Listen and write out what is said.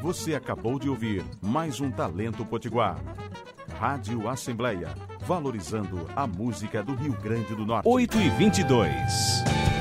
Você acabou de ouvir mais um Talento Potiguar. Rádio Assembleia, valorizando a música do Rio Grande do Norte. 8h22.